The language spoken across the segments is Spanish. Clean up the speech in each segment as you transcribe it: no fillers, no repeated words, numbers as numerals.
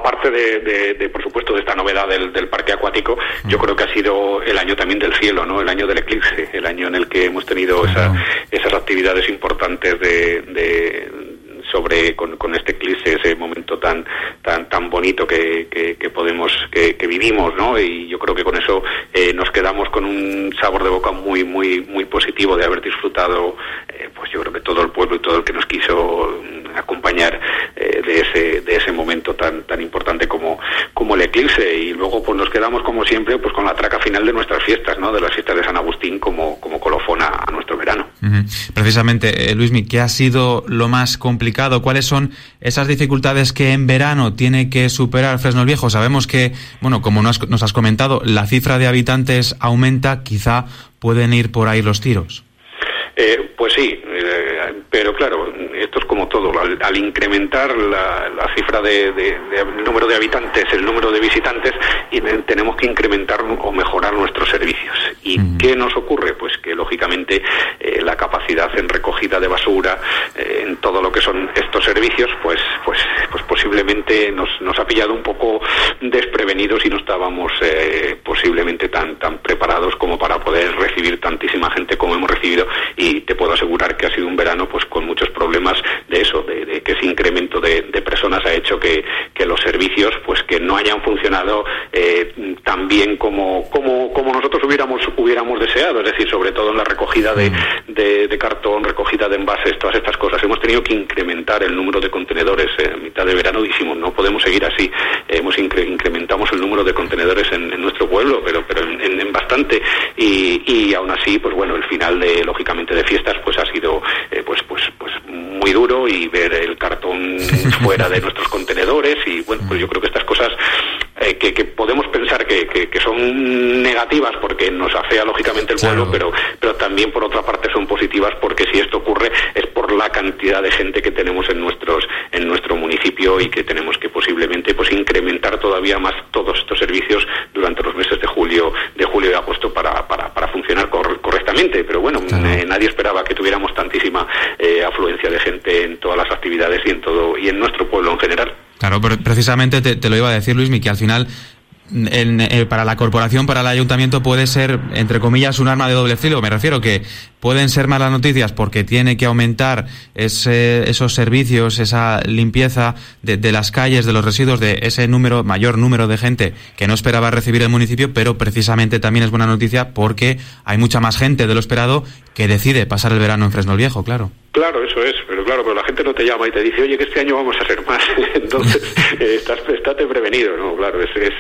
aparte de por supuesto de esta novedad del parque acuático, yo creo que ha sido el año también del cielo, ¿no? El año del eclipse, el año en el que hemos tenido esas actividades importantes con este eclipse, ese momento tan bonito que vivimos, ¿no? Y yo creo que con eso nos quedamos con un sabor de boca muy muy muy positivo de haber disfrutado, pues yo creo que todo el pueblo y todo el que nos quiso acompañar de ese momento tan importante como el eclipse. Y luego pues nos quedamos como siempre pues con la traca final de nuestras fiestas, ¿no? De las fiestas de San Agustín como colofón a nuestro verano. Precisamente, Luismi, ¿qué ha sido lo más complicado? ¿Cuáles son esas dificultades que en verano tiene que superar Fresnolviejo? Sabemos que, bueno, como nos has comentado, la cifra de habitantes aumenta, quizá pueden ir por ahí los tiros. Pues sí, pero claro, esto es como todo, al incrementar la cifra del número de habitantes, el número de visitantes, y tenemos que incrementar o mejorar nuestros servicios. ¿Y qué nos ocurre? Pues que lógicamente la capacidad en recogida de basura, en todo lo que son estos servicios, pues posiblemente nos ha pillado un poco desprevenidos y no estábamos posiblemente tan preparados como para poder recibir tantísima gente como hemos recibido. Y te puedo asegurar que ha sido un verano pues con muchos problemas de eso, de que ese incremento de personas ha hecho que los servicios pues que no hayan funcionado tan bien como nosotros hubiéramos deseado, es decir, sobre todo en la recogida de cartón, recogida de envases, todas estas cosas. Hemos tenido que incrementar el número de contenedores. En mitad de verano dijimos, no podemos seguir así. Incrementamos el número de contenedores en nuestro pueblo, pero en bastante, y aún así, pues bueno, el final lógicamente de fiestas pues ha sido pues muy duro, y ver el cartón fuera de nuestros contenedores. Y bueno, pues yo creo que estas cosas que podemos pensar que son negativas porque nos afea lógicamente el pueblo, pero también por otra parte son positivas, porque si esto ocurre es por la cantidad de gente que tenemos en nuestro municipio, y que tenemos que posiblemente pues incrementar todavía más todos estos servicios durante los meses de julio y agosto para funcionar correctamente. Pero bueno, nadie esperaba que tuviéramos tantísima afluencia de gente en todas las actividades y en nuestro pueblo en general. Claro, pero precisamente te lo iba a decir, Luismi, que al final para la corporación, para el ayuntamiento, puede ser, entre comillas, un arma de doble filo. Me refiero que pueden ser malas noticias porque tiene que aumentar esos servicios, esa limpieza de las calles, de los residuos, de ese mayor número de gente que no esperaba recibir el municipio, pero precisamente también es buena noticia porque hay mucha más gente de lo esperado que decide pasar el verano en Fresnolviejo, claro. Claro, eso es, pero la gente no te llama y te dice, oye, que este año vamos a hacer más. Entonces, estate prevenido, ¿no? Claro,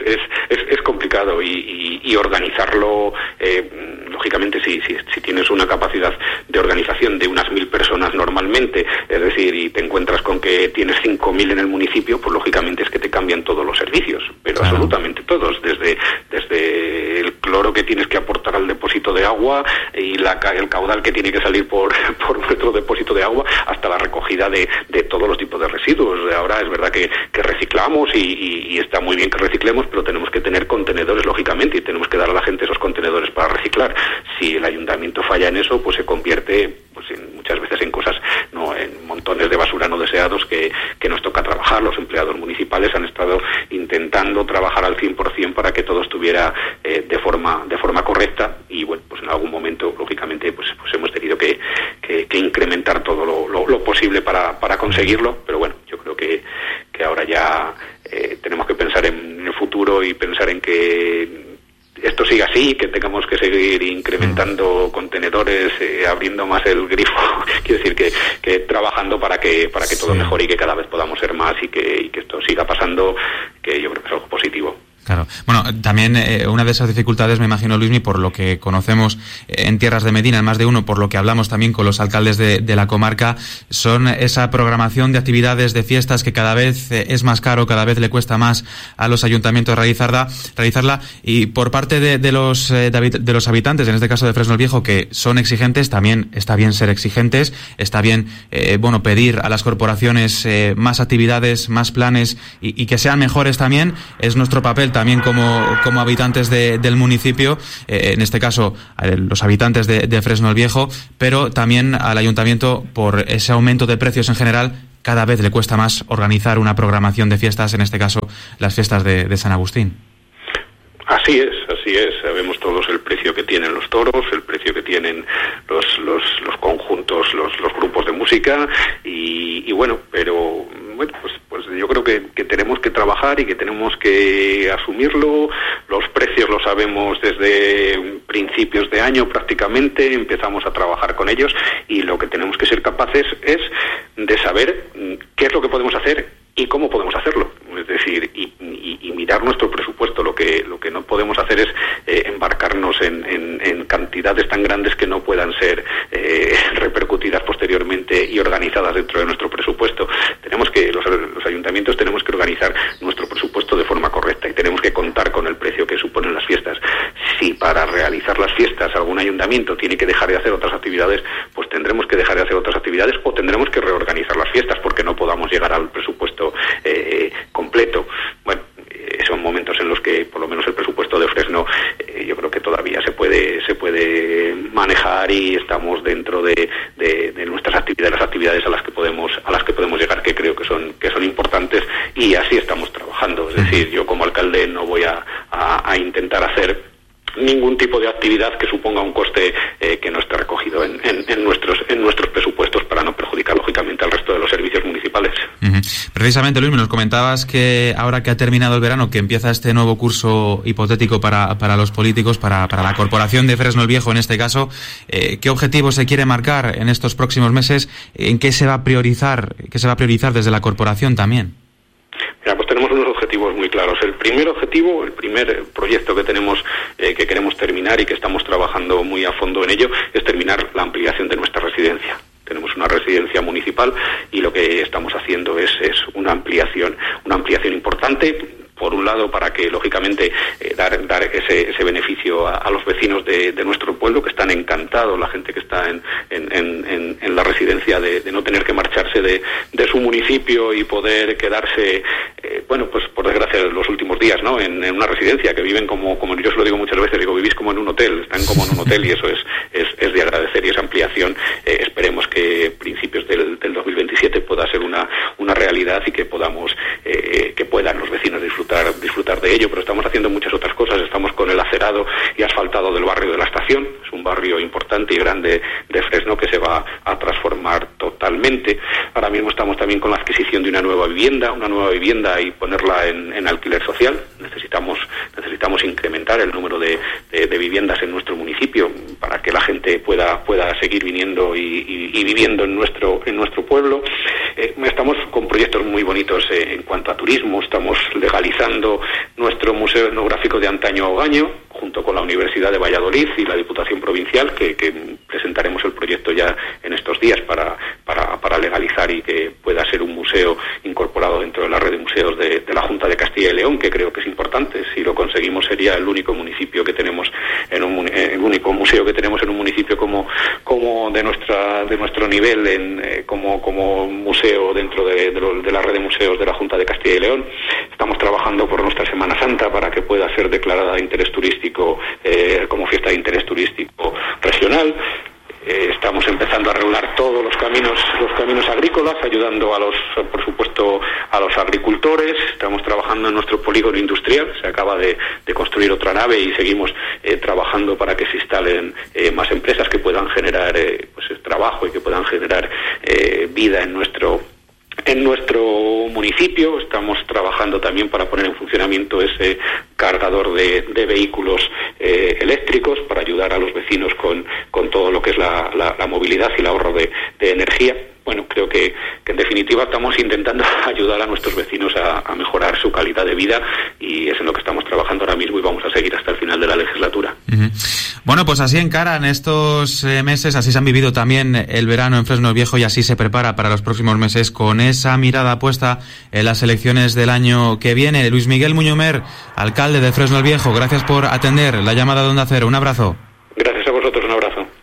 es complicado, y organizarlo, lógicamente, si tienes una capacidad de organización de unas 1.000 personas normalmente, es decir, y te encuentras con que tienes 5.000 en el municipio, pues lógicamente es que te cambian todos los servicios, pero claro, absolutamente todos, desde el cloro que tienes que aportar al depósito de agua y el caudal que tiene que salir por nuestro depósito de agua, hasta la recogida de todos los tipos de residuos. Ahora es verdad que reciclamos y está muy bien que reciclemos, pero tenemos que tener contenedores, lógicamente, y tenemos que dar a la gente esos contenedores para reciclar. Si el ayuntamiento falla en eso, pues se convierte muchas veces en cosas, no, en montones de basura no deseados que nos toca trabajar. Los empleados municipales han estado intentando trabajar al 100% para que todo estuviera de forma correcta, y bueno, pues en algún momento lógicamente pues hemos tenido que incrementar todo lo posible para conseguirlo. Pero bueno, yo creo que ahora ya tenemos que pensar en el futuro y pensar en que esto siga así, que tengamos que seguir incrementando contenedores, abriendo más el grifo. Quiero decir que trabajando para que todo mejore y que cada vez podamos ser más, y que esto siga pasando, que yo creo que es algo positivo. Claro. Bueno, también una de esas dificultades, me imagino, Luismi, por lo que conocemos en tierras de Medina, en más de uno, por lo que hablamos también con los alcaldes de la comarca, son esa programación de actividades, de fiestas, que cada vez es más caro, cada vez le cuesta más a los ayuntamientos realizarla, y por parte de los habitantes, en este caso de Fresnolviejo, que son exigentes, también está bien ser exigentes, está bien pedir a las corporaciones más actividades, más planes, y que sean mejores también. Es nuestro papel también como habitantes del municipio, en este caso los habitantes de Fresnolviejo, pero también al ayuntamiento, por ese aumento de precios en general, cada vez le cuesta más organizar una programación de fiestas, en este caso las fiestas de San Agustín. Así es. Sabemos todos el precio que tienen los toros, el precio que tienen los conjuntos, los grupos de música pero pues yo creo que tenemos que trabajar y que tenemos que asumirlo. Los precios los sabemos desde principios de año prácticamente, empezamos a trabajar con ellos y lo que tenemos que ser capaces es de saber qué es lo que podemos hacer y cómo podemos hacerlo. Es decir, y mirar nuestro presupuesto. Lo que no podemos hacer es embarcarnos en cantidades tan grandes que no puedan ser repercutidas posteriormente y organizadas dentro de nuestro presupuesto. Los ayuntamientos tenemos que organizar nuestro presupuesto de forma correcta y tenemos que contar con el precio que suponen las fiestas. Si para realizar las fiestas algún ayuntamiento tiene que dejar de hacer otras actividades, pues tendremos que dejar de hacer otras actividades o tendremos que reorganizar las fiestas porque no podamos llegar al presupuesto completo. Bueno, son momentos en los que por lo menos el presupuesto de Fresno yo creo que todavía se puede manejar y estamos dentro de nuestras actividades, las actividades a las que podemos llegar, que creo que son importantes, y así estamos trabajando. Es decir, yo como alcalde no voy a intentar hacer ningún tipo de actividad que suponga un coste que no esté recogido en nuestros presupuestos para no perjudicar lógicamente al resto de los servicios municipales. Precisamente, Luis, nos comentabas que ahora que ha terminado el verano, que empieza este nuevo curso hipotético para los políticos, para la Corporación de Fresno el Viejo en este caso, ¿qué objetivos se quiere marcar en estos próximos meses? ¿En qué se va a priorizar desde la Corporación también? Mira, pues tenemos unos objetivos muy claros. El primer objetivo, el primer proyecto que tenemos, que queremos terminar y que estamos trabajando muy a fondo en ello, es terminar la ampliación de nuestra residencia. Tenemos una residencia municipal y lo que estamos haciendo es una ampliación importante. Por un lado, para que, lógicamente, dar ese beneficio a los vecinos de nuestro pueblo, que están encantados, la gente que está en la residencia, de no tener que marcharse de su municipio y poder quedarse, pues por desgracia, los últimos días, ¿no?, en una residencia, que viven como yo se lo digo muchas veces, vivís como en un hotel, están como en un hotel, y eso es de agradecer, y esa ampliación esperemos que principios del 2027 pueda ser una realidad y que puedan los vecinos disfrutar de ello. Pero estamos haciendo muchas otras cosas. Estamos con el acerado y asfaltado del barrio de la Estación. Es un barrio importante y grande de Fresno que se va a transformar totalmente. Ahora mismo estamos también con la adquisición de una nueva vivienda y ponerla en alquiler social. Necesitamos incrementar el número de viviendas en nuestro municipio para que la gente pueda seguir viniendo y viviendo en nuestro pueblo. Estamos con proyectos muy bonitos en cuanto a turismo. Estamos legalizando nuestro Museo Etnográfico de Antaño Ogaño, junto con la Universidad de Valladolid y la Diputación Provincial, que presentaremos el proyecto ya en estos días para legalizar y que pueda ser un museo incorporado dentro de la red de museos de la Junta de Castilla y León, que creo que es importante. Si lo conseguimos, sería el único municipio que tenemos el único museo que tenemos en un municipio como de nuestro nivel, como museo dentro de la red de museos de la Junta de Castilla y León. Estamos trabajando por nuestra Semana Santa para que pueda ser declarada de interés turístico, como fiesta de interés turístico regional. Estamos empezando a regular todos los caminos agrícolas, ayudando por supuesto, a los agricultores. Estamos trabajando en nuestro polígono industrial. Se acaba de construir otra nave y seguimos trabajando para que se instalen más empresas que puedan generar trabajo y que puedan generar vida en nuestro municipio. Estamos trabajando también para poner en funcionamiento ese cargador de vehículos eléctricos para ayudar a los vecinos con todo lo que es la movilidad y el ahorro de energía. Bueno, creo que en definitiva estamos intentando ayudar a nuestros vecinos a mejorar su calidad de vida, y es en lo que estamos trabajando ahora mismo y vamos a seguir hasta el final de la legislatura. Uh-huh. Bueno, pues así encaran estos meses, así se han vivido también el verano en Fresno el Viejo y así se prepara para los próximos meses con esa mirada puesta en las elecciones del año que viene. Luis Miguel Muñomer, alcalde de Fresno el Viejo, gracias por atender la llamada de Onda Cero. Un abrazo. Gracias a vosotros, un abrazo.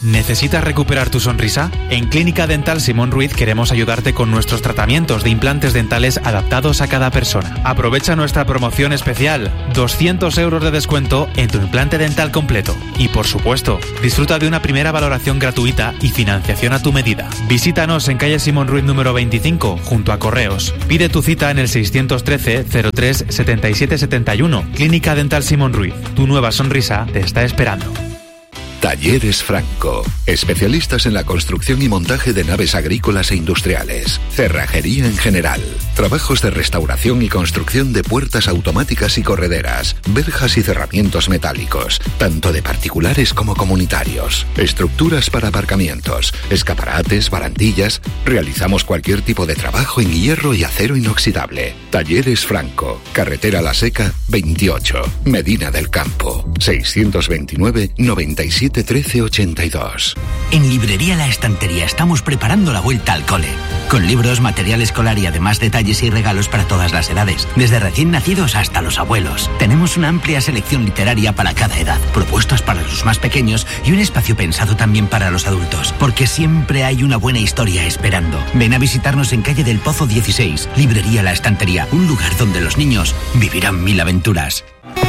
¿Necesitas recuperar tu sonrisa? En Clínica Dental Simón Ruiz queremos ayudarte con nuestros tratamientos de implantes dentales adaptados a cada persona. Aprovecha nuestra promoción especial, 200 euros de descuento en tu implante dental completo. Y por supuesto, disfruta de una primera valoración gratuita y financiación a tu medida. Visítanos en calle Simón Ruiz número 25, junto a Correos. Pide tu cita en el 613 03 77 71. Clínica Dental Simón Ruiz. Tu nueva sonrisa te está esperando. Talleres Franco, especialistas en la construcción y montaje de naves agrícolas e industriales, cerrajería en general, trabajos de restauración y construcción de puertas automáticas y correderas, verjas y cerramientos metálicos, tanto de particulares como comunitarios, estructuras para aparcamientos, escaparates, barandillas. Realizamos cualquier tipo de trabajo en hierro y acero inoxidable. Talleres Franco, carretera La Seca 28, Medina del Campo, 629 97 1382. En Librería La Estantería estamos preparando la vuelta al cole, con libros, material escolar y además detalles y regalos para todas las edades, desde recién nacidos hasta los abuelos. Tenemos una amplia selección literaria para cada edad, propuestas para los más pequeños y un espacio pensado también para los adultos, porque siempre hay una buena historia esperando. Ven a visitarnos en calle del Pozo 16, Librería La Estantería, un lugar donde los niños vivirán 1000 aventuras.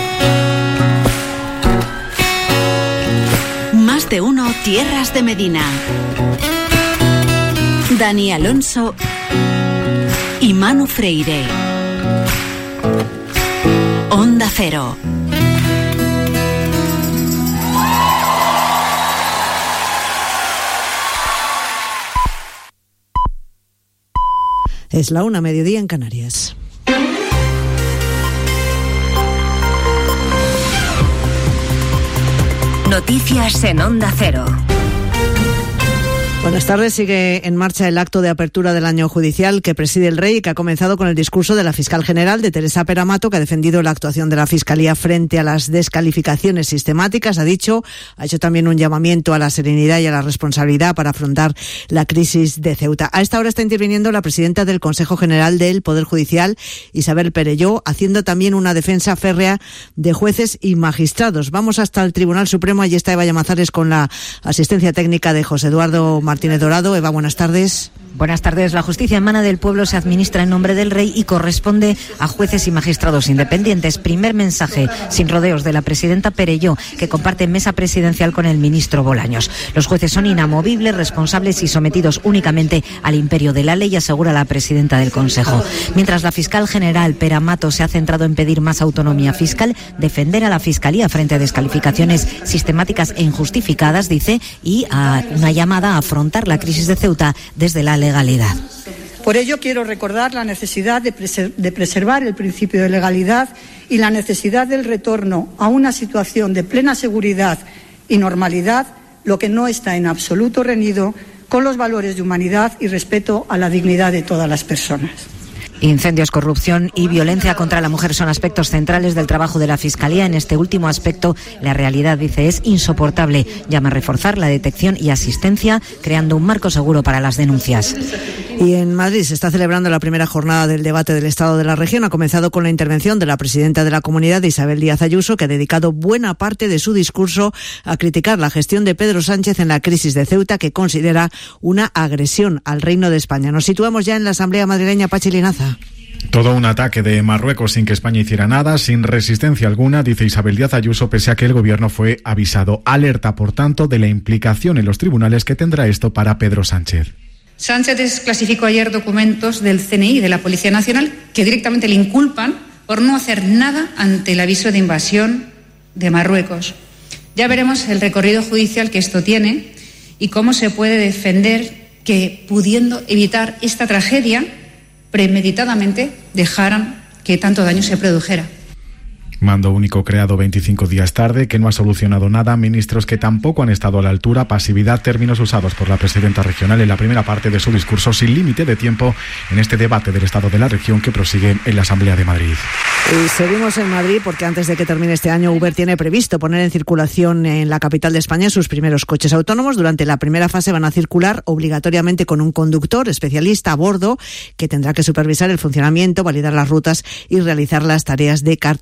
Más de uno, Tierras de Medina. Dani Alonso y Manu Freire. Onda Cero. Es la 1:00, mediodía en Canarias. Noticias en Onda Cero. Buenas tardes. Sigue en marcha el acto de apertura del año judicial que preside el Rey y que ha comenzado con el discurso de la fiscal general, de Teresa Peramato, que ha defendido la actuación de la Fiscalía frente a las descalificaciones sistemáticas. Ha hecho también un llamamiento a la serenidad y a la responsabilidad para afrontar la crisis de Ceuta. A esta hora está interviniendo la presidenta del Consejo General del Poder Judicial, Isabel Perelló, haciendo también una defensa férrea de jueces y magistrados. Vamos hasta el Tribunal Supremo. Allí está Eva Llamazares con la asistencia técnica de José Eduardo Martínez Dorado. Eva, buenas tardes. Buenas tardes. La justicia emana del pueblo, se administra en nombre del Rey y corresponde a jueces y magistrados independientes. Primer mensaje, sin rodeos, de la presidenta Perelló, que comparte mesa presidencial con el ministro Bolaños. Los jueces son inamovibles, responsables y sometidos únicamente al imperio de la ley, asegura la presidenta del Consejo. Mientras la fiscal general Peramato se ha centrado en pedir más autonomía fiscal, defender a la Fiscalía frente a descalificaciones sistemáticas e injustificadas, dice, y a una llamada a afrontar la crisis de Ceuta desde la legalidad. Por ello, quiero recordar la necesidad de preservar el principio de legalidad y la necesidad del retorno a una situación de plena seguridad y normalidad, lo que no está en absoluto reñido con los valores de humanidad y respeto a la dignidad de todas las personas. Incendios, corrupción y violencia contra la mujer son aspectos centrales del trabajo de la Fiscalía. En este último aspecto, la realidad, dice, es insoportable. Llama a reforzar la detección y asistencia, creando un marco seguro para las denuncias. Y en Madrid se está celebrando la primera jornada del debate del Estado de la Región. Ha comenzado con la intervención de la presidenta de la Comunidad, Isabel Díaz Ayuso, que ha dedicado buena parte de su discurso a criticar la gestión de Pedro Sánchez en la crisis de Ceuta, que considera una agresión al Reino de España. Nos situamos ya en la Asamblea madrileña. Pachi Linaza. Todo un ataque de Marruecos sin que España hiciera nada, sin resistencia alguna, dice Isabel Díaz Ayuso, pese a que el gobierno fue avisado. Alerta, por tanto, de la implicación en los tribunales que tendrá esto para Pedro Sánchez. Sánchez desclasificó ayer documentos del CNI, de la Policía Nacional, que directamente le inculpan por no hacer nada ante el aviso de invasión de Marruecos. Ya veremos el recorrido judicial que esto tiene y cómo se puede defender que, pudiendo evitar esta tragedia, premeditadamente dejaran que tanto daño se produjera. Mando único creado 25 días tarde, que no ha solucionado nada, ministros que tampoco han estado a la altura, pasividad, términos usados por la presidenta regional en la primera parte de su discurso, sin límite de tiempo en este debate del Estado de la región que prosigue en la Asamblea de Madrid. Y seguimos en Madrid porque antes de que termine este año, Uber tiene previsto poner en circulación en la capital de España sus primeros coches autónomos. Durante la primera fase van a circular obligatoriamente con un conductor especialista a bordo que tendrá que supervisar el funcionamiento, validar las rutas y realizar las tareas de cartografía.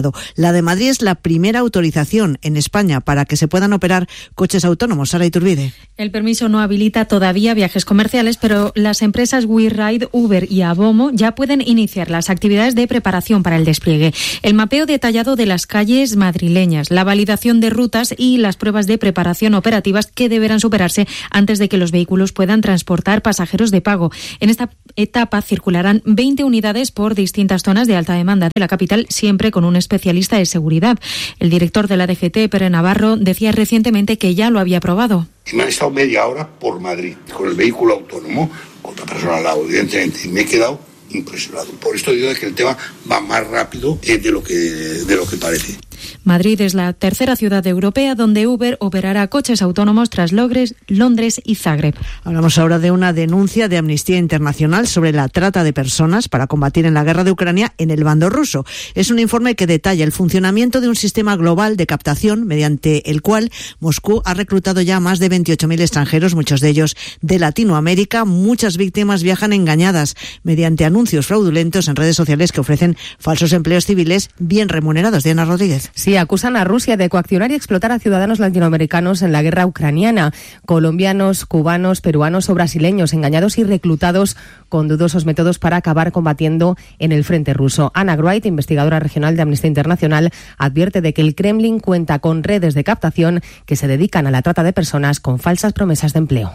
dado. La de Madrid es la primera autorización en España para que se puedan operar coches autónomos. Sara Iturbide. El permiso no habilita todavía viajes comerciales, pero las empresas WeRide, Uber y Abomo ya pueden iniciar las actividades de preparación para el despliegue. El mapeo detallado de las calles madrileñas, la validación de rutas y las pruebas de preparación operativas que deberán superarse antes de que los vehículos puedan transportar pasajeros de pago. En esta etapa circularán 20 unidades por distintas zonas de alta demanda de la capital, siempre con un especialista de seguridad. El director de la DGT, Pere Navarro, decía recientemente que ya lo había probado. Y me han estado media hora por Madrid con el vehículo autónomo, con otra persona al lado, evidentemente, y me he quedado impresionado. Por esto digo que el tema va más rápido de lo que parece. Madrid es la tercera ciudad europea donde Uber operará coches autónomos tras Londres y Zagreb. Hablamos ahora de una denuncia de Amnistía Internacional sobre la trata de personas para combatir en la guerra de Ucrania en el bando ruso. Es un informe que detalla el funcionamiento de un sistema global de captación mediante el cual Moscú ha reclutado ya a más de 28.000 extranjeros, muchos de ellos de Latinoamérica. Muchas víctimas viajan engañadas mediante anuncios fraudulentos en redes sociales que ofrecen falsos empleos civiles bien remunerados. Diana Rodríguez. Sí, acusan a Rusia de coaccionar y explotar a ciudadanos latinoamericanos en la guerra ucraniana. Colombianos, cubanos, peruanos o brasileños engañados y reclutados con dudosos métodos para acabar combatiendo en el frente ruso. Anna Wright, investigadora regional de Amnistía Internacional, advierte de que el Kremlin cuenta con redes de captación que se dedican a la trata de personas con falsas promesas de empleo.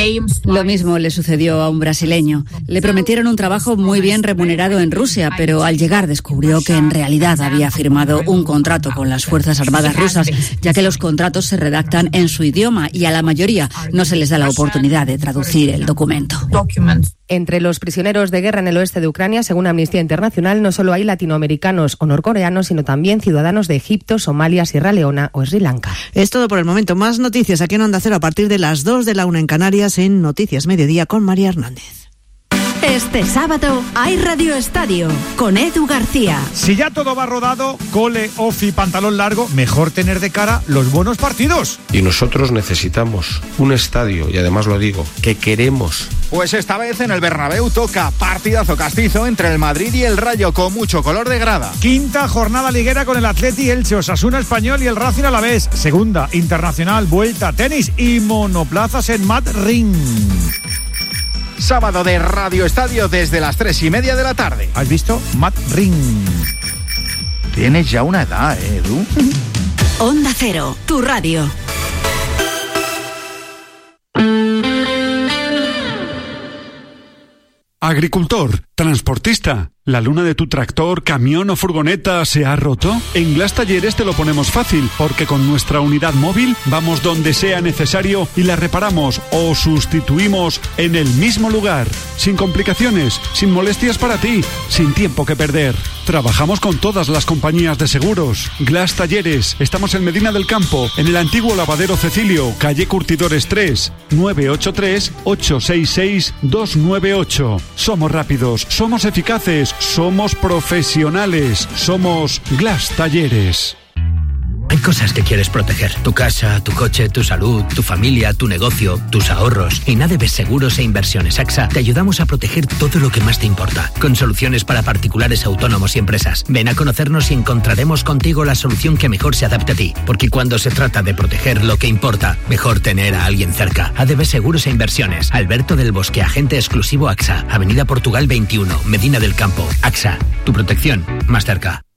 Lo mismo le sucedió a un brasileño. Le prometieron un trabajo muy bien remunerado en Rusia, pero al llegar descubrió que en realidad había firmado un contrato con las Fuerzas Armadas rusas, ya que los contratos se redactan en su idioma y a la mayoría no se les da la oportunidad de traducir el documento. Entre los prisioneros de guerra en el oeste de Ucrania, según Amnistía Internacional, no solo hay latinoamericanos o norcoreanos, sino también ciudadanos de Egipto, Somalia, Sierra Leona o Sri Lanka. Es todo por el momento. Más noticias aquí en Onda Cero a partir de las 2 de la 1 en Canarias en Noticias Mediodía con María Hernández. Este sábado hay Radio Estadio con Edu García. Si ya todo va rodado, cole, ofi, pantalón largo, mejor tener de cara los buenos partidos. Y nosotros necesitamos un estadio, y además lo digo, que queremos. Pues esta vez en el Bernabéu toca partidazo castizo entre el Madrid y el Rayo con mucho color de grada. Quinta jornada liguera con el Atleti, Elche, Osasuna Español y el Racing Alavés. Segunda, internacional, vuelta, tenis y monoplazas en Madrid. Sábado de Radio Estadio desde las 3:30 de la tarde. ¿Has visto? Madrid. Tienes ya una edad, Edu. Onda Cero, tu radio. Agricultor, transportista, ¿la luna de tu tractor, camión o furgoneta se ha roto? En Glass Talleres te lo ponemos fácil, porque con nuestra unidad móvil vamos donde sea necesario y la reparamos o sustituimos en el mismo lugar, sin complicaciones, sin molestias para ti, sin tiempo que perder. Trabajamos con todas las compañías de seguros. Glass Talleres, estamos en Medina del Campo, en el antiguo lavadero Cecilio, calle Curtidores 3, 983-866-298. Somos rápidos, somos eficaces, somos profesionales, somos Glass Talleres. Hay cosas que quieres proteger. Tu casa, tu coche, tu salud, tu familia, tu negocio, tus ahorros. En ADB Seguros e Inversiones AXA te ayudamos a proteger todo lo que más te importa. Con soluciones para particulares, autónomos y empresas. Ven a conocernos y encontraremos contigo la solución que mejor se adapte a ti. Porque cuando se trata de proteger lo que importa, mejor tener a alguien cerca. ADB Seguros e Inversiones. Alberto del Bosque, agente exclusivo AXA. Avenida Portugal 21, Medina del Campo. AXA, tu protección más cerca.